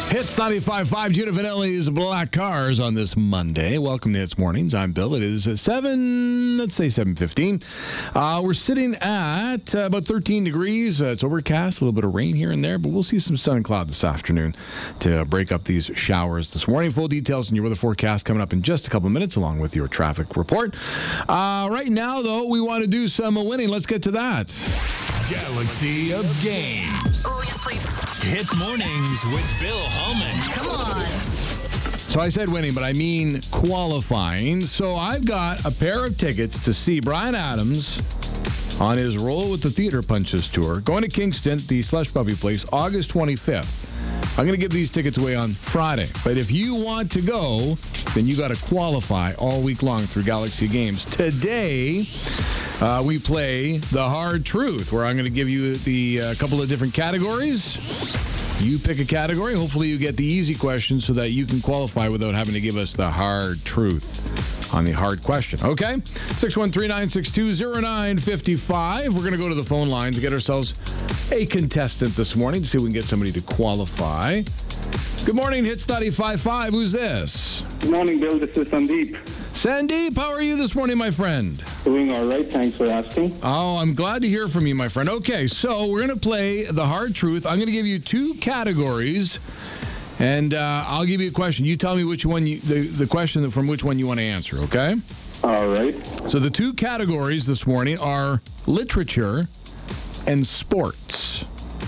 Hits 95.5, Gina Vanelli's Black Cars on this Monday. Welcome to Hits Mornings. I'm Bill. It is 7:15. We're sitting at about 13 degrees. It's overcast, a little bit of rain here and there, but we'll see some sun and cloud this afternoon to break up these showers this morning. Full details in your weather forecast coming up in just a couple of minutes, along with your traffic report. Right now, though, we want to do some winning. Let's get to that. Galaxy of Games. Oh, yes, please. Hits Mornings with Bill Holman. Come on. So I said winning, but I mean qualifying. So I've got a pair of tickets to see Bryan Adams on his Roll with the Theater Punches tour, going to Kingston, the Slush Puppy Place, August 25th. I'm going to give these tickets away on Friday. But if you want to go, then you got to qualify all week long through Galaxy Games. Today, we play The Hard Truth, where I'm going to give you the couple of different categories. You pick a category. Hopefully you get the easy question so that you can qualify without having to give us the hard truth on the hard question. Okay? 613-962-0955. We're going to go to the phone lines to get ourselves a contestant this morning to see if we can get somebody to qualify. Good morning, Hits 95.5. Who's this? Good morning, Bill. This is Sandeep. Sandeep, how are you this morning, my friend? Doing all right. Thanks for asking. Oh, I'm glad to hear from you, my friend. Okay, so we're going to play The Hard Truth. I'm going to give you two categories, and I'll give you a question. You tell me which one the question from which one you want to answer, okay? All right. So the two categories this morning are literature and sports.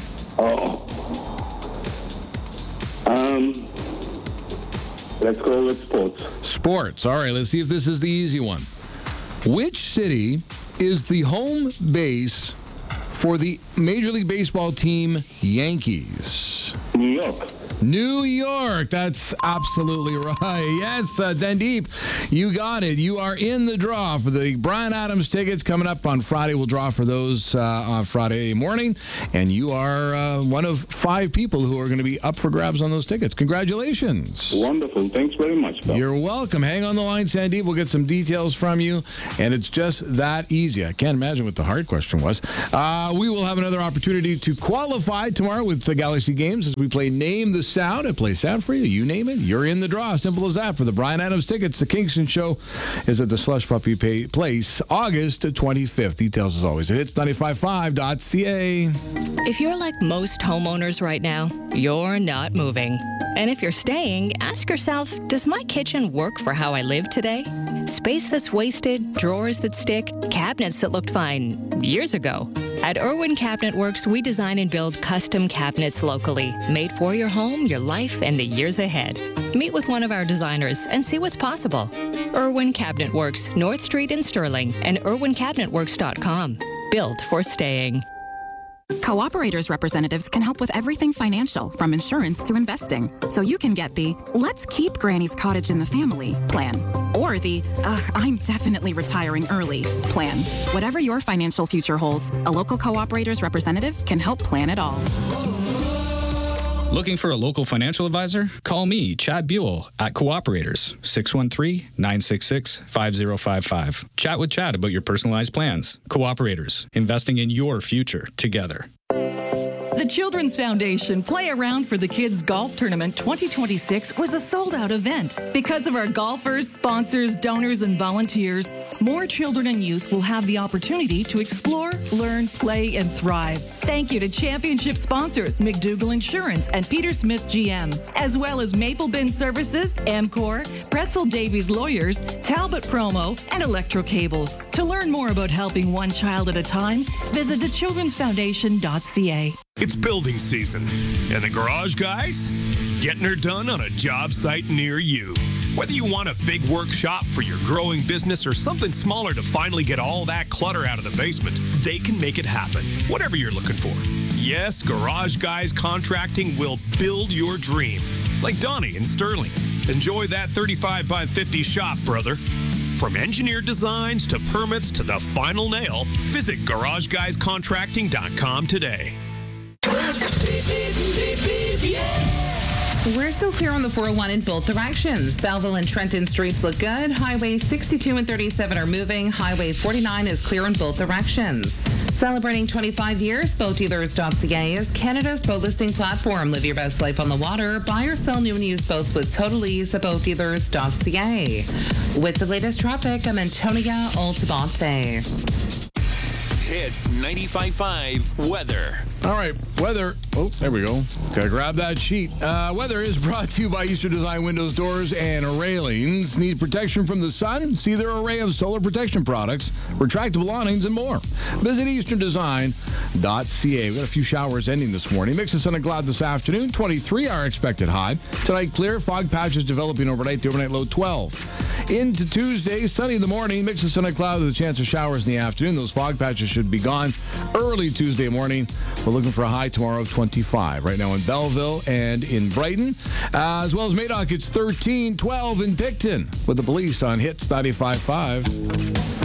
Let's go with sports. Sports. All right, let's see if this is the easy one. Which city is the home base for the Major League Baseball team Yankees? New York. New York. That's absolutely right. Yes, Sandeep, you got it. You are in the draw for the Bryan Adams tickets coming up on Friday. We'll draw for those on Friday morning, and you are one of 5 people who are going to be up for grabs on those tickets. Congratulations. Wonderful. Thanks very much, Bill. You're welcome. Hang on the line, Sandeep. We'll get some details from you, and it's just that easy. I can't imagine what the hard question was. We will have another opportunity to qualify tomorrow with the Galaxy Games as we play Name the Sound. I play sound for you. You name it. You're in the draw. Simple as that. For the Bryan Adams tickets, the Kingston show is at the Slush Puppy Place, August 25th. Details as always at hits955.ca. If you're like most homeowners right now, you're not moving. And if you're staying, ask yourself, does my kitchen work for how I live today? Space that's wasted, drawers that stick, cabinets that looked fine years ago. At Irwin Cabinet Works, we design and build custom cabinets locally, made for your home, your life, and the years ahead. Meet with one of our designers and see what's possible. Irwin Cabinet Works, North Street in Sterling, and irwincabinetworks.com. Built for staying. Cooperators representatives can help with everything financial, from insurance to investing. So you can get the "Let's keep Granny's cottage in the family" plan, or the "I'm definitely retiring early" plan. Whatever your financial future holds, a local Cooperators representative can help plan it all. Looking for a local financial advisor? Call me, Chad Buell, at Cooperators, 613-966-5055. Chat with Chad about your personalized plans. Cooperators, investing in your future together. The Children's Foundation Play Around for the Kids Golf Tournament 2026 was a sold-out event. Because of our golfers, sponsors, donors, and volunteers, more children and youth will have the opportunity to explore, learn, play, and thrive. Thank you to championship sponsors McDougall Insurance and Peter Smith GM, as well as Maple Bin Services, Amcor, Pretzel Davies Lawyers, Talbot Promo, and Electro Cables. To learn more about helping one child at a time, visit thechildrensfoundation.ca. It's building season, and the garage guys getting her done on a job site near you. Whether you want a big workshop for your growing business or something smaller to finally get all that clutter out of the basement, they can make it happen, whatever you're looking for. Yes, Garage Guys Contracting will build your dream. Like Donnie in Sterling. Enjoy that 35 by 50 shop, brother. From engineered designs to permits to the final nail, visit GarageGuysContracting.com today. We're still clear on the 401 in both directions. Belleville and Trenton streets look good. Highway 62 and 37 are moving. Highway 49 is clear in both directions. Celebrating 25 years, BoatDealers.ca is Canada's boat listing platform. Live your best life on the water. Buy or sell new and used boats with total ease at BoatDealers.ca. With the latest traffic, I'm Antonia Altabate. Hits 95.5 weather. All right, weather. Oh, there we go. Gotta grab that sheet. Weather is brought to you by Eastern Design Windows, Doors, and Railings. Need protection from the sun? See their array of solar protection products, retractable awnings, and more. Visit easterndesign.ca. We've got a few showers ending this morning. Mix of sun and cloud this afternoon. 23 our expected high. Tonight, clear. Fog patches developing overnight. The overnight low 12. Into Tuesday, sunny in the morning. Mix of sun and cloud with a chance of showers in the afternoon. Those fog patches should be gone early Tuesday morning. We're looking for a high tomorrow of 25. Right now in Belleville and in Brighton. As well as Madoc, it's 13, 12 in Picton with the police on Hits 95.5.